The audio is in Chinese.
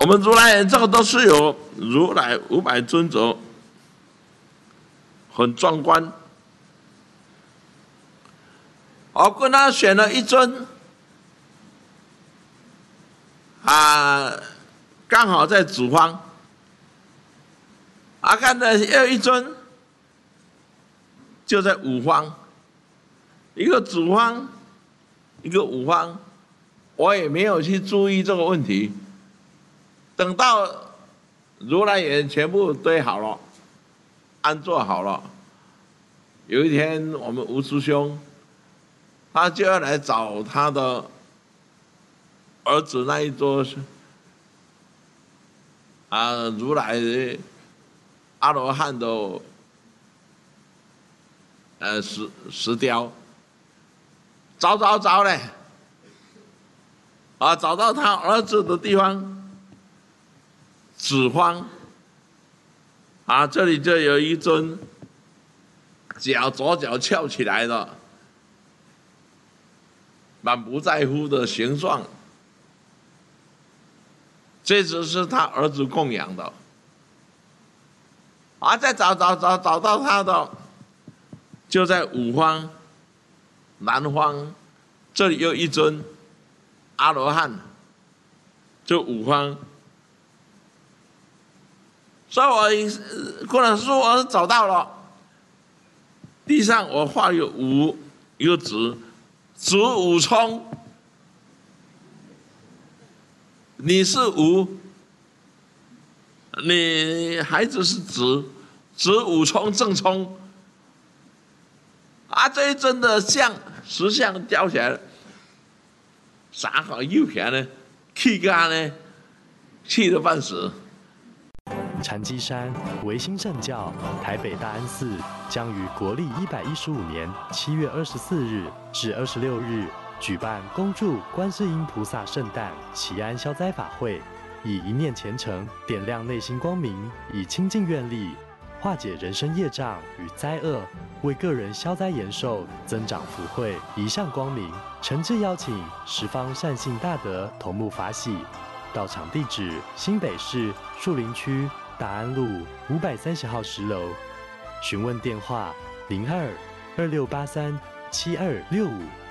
我们如来这个都是有如来500尊者，很壮观。我跟他选了一尊，刚好在主方。看的又一尊，就在五方，一个主方，一个五方，我也没有去注意这个问题。等到如来眼全部堆好了，安坐好了，有一天我们吴师兄，他就要来找他的儿子那一桌如来阿罗汉的石雕，找嘞，找到他儿子的地方，子方，这里就有一尊左脚翘起来的，满不在乎的形状，这只是他儿子供养的。再找到他的，就在五方南方，这里有一尊阿罗汉，就五方。所以我跟老师说，我找到了，地上我画有五，一个子，子午冲，你是午，你孩子是子，子午冲正冲。这一尊的石像雕起来了，啥好右边呢？气干呢？气得半死。 禅机山维新正教台北大安寺将于国历115年7月24日至26日举办恭祝观世音菩萨圣诞祈安消灾法会，以一念虔诚点亮内心光明，以清净愿力化解人生业障与灾厄，为个人消灾延寿，增长福慧，一向光明。诚挚邀请十方善信大德同沐法喜。到场地址：新北市树林区大安路530号10楼。询问电话：02-2683-7265。